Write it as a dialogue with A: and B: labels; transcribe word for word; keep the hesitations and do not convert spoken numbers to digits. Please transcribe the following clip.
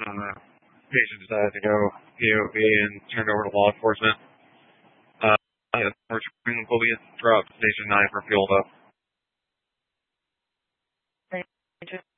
A: uh, patient decided to go P O V and turned over to law enforcement. Uh, yeah, returning police dropped Station nine for fuel up.